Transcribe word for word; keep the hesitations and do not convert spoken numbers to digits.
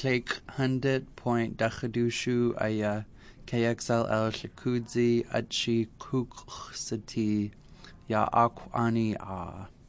Clake Hundred Point Dachadushu Aya K X L L Shakudzi Achi Kuksati Ya Akwani A.